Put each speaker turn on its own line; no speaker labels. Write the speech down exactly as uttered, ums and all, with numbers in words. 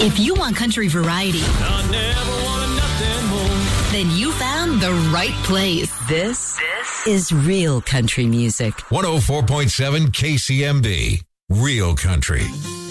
If you want country variety,
I never wanted nothing more.
Then you found the right place.
This, this is real country music.
one oh four point seven K C M D. Real country.